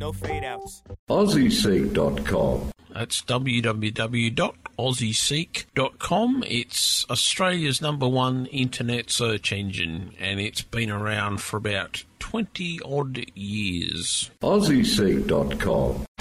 no fade outs. AussieSeek.com. That's www.aussieseek.com. It's Australia's #1 internet search engine, and it's been around for about 20-odd years. AussieSeek.com.